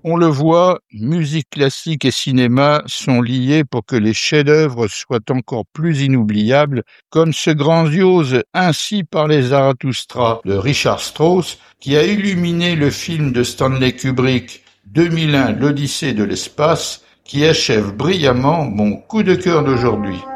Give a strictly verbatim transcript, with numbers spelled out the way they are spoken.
On le voit, musique classique et cinéma sont liés pour que les chefs-d'œuvre soient encore plus inoubliables, comme ce grandiose Ainsi parlait Zarathustra de Richard Strauss, qui a illuminé le film de Stanley Kubrick deux mille un, l'Odyssée de l'espace, qui achève brillamment mon coup de cœur d'aujourd'hui.